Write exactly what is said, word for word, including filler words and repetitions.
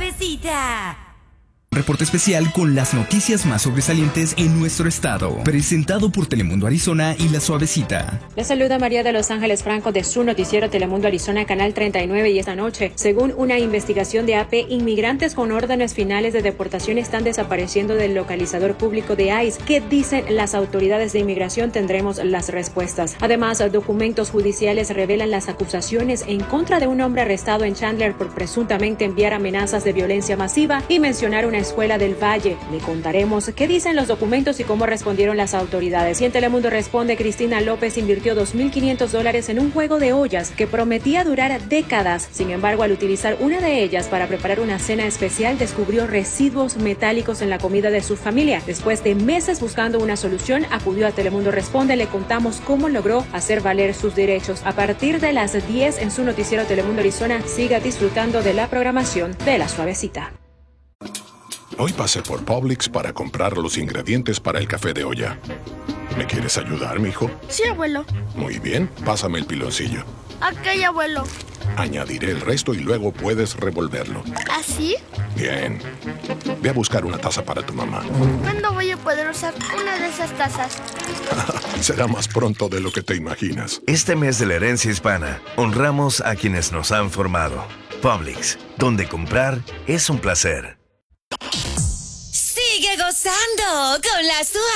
Suavecita. Reporte especial con las noticias más sobresalientes en nuestro estado. Presentado por Telemundo Arizona y La Suavecita. Les saluda María de Los Ángeles Franco de su noticiero Telemundo Arizona, Canal treinta y nueve, y esta noche, según una investigación de A P, inmigrantes con órdenes finales de deportación están desapareciendo del localizador público de ICE. ¿Qué dicen las autoridades de inmigración? Tendremos las respuestas. Además, documentos judiciales revelan las acusaciones en contra de un hombre arrestado en Chandler por presuntamente enviar amenazas de violencia masiva y mencionar una escuela del Valle. Le contaremos qué dicen los documentos y cómo respondieron las autoridades. Y en Telemundo Responde, Cristina López invirtió dos mil quinientos dólares en un juego de ollas que prometía durar décadas. Sin embargo, al utilizar una de ellas para preparar una cena especial, descubrió residuos metálicos en la comida de su familia. Después de meses buscando una solución, acudió a Telemundo Responde. Le contamos cómo logró hacer valer sus derechos. A partir de las diez en su noticiero Telemundo Arizona, siga disfrutando de la programación de La Suavecita. Hoy pasé por Publix para comprar los ingredientes para el café de olla. ¿Me quieres ayudar, mijo? Sí, abuelo. Muy bien, pásame el piloncillo. Ok, abuelo. Añadiré el resto y luego puedes revolverlo. ¿Así? Bien. Ve a buscar una taza para tu mamá. ¿Cuándo voy a poder usar una de esas tazas? Será más pronto de lo que te imaginas. Este mes de la herencia hispana, honramos a quienes nos han formado. Publix, donde comprar es un placer. Sigue gozando con la Suavecita.